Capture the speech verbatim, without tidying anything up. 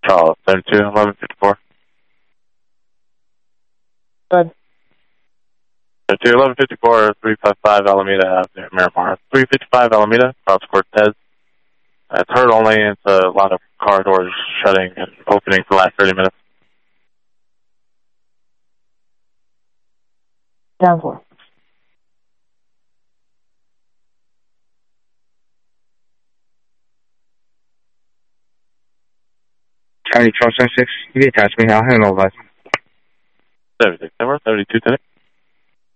Charles, seventy-two, eleven fifty-four. Good. seventy-two, eleven fifty-four, three fifty-five Alameda Avenue, Miramar. three fifty-five Alameda, across Cortez. Uh, it's heard only. It's a lot of car doors shutting and opening for the last thirty minutes. Down four. Charlie, Charles seventy-six, you attach me, I'll handle that. seventy-six, seventy-two, ten.